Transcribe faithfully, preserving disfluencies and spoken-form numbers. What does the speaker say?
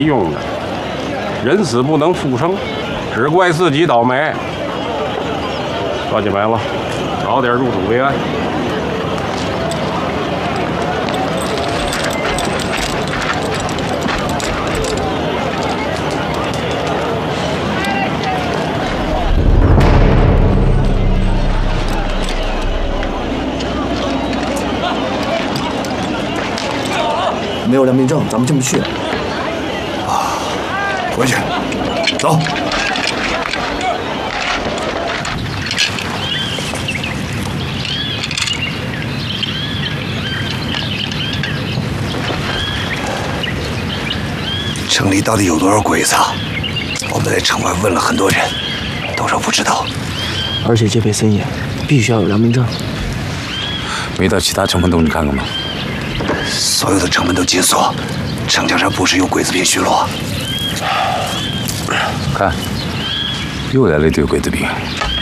用的。人死不能复生，只怪自己倒霉。抓紧来了，早点入土为安。 没有良民证，咱们进不去。 啊，回去，走。城里到底有多少鬼子？我们在城外问了很多人，都说不知道。 而且戒备森严，必须要有良民证。 没到其他城门洞去看看吗？ 所有的城门都紧锁，城墙上不时有鬼子兵巡逻。 看，又来了一队鬼子兵。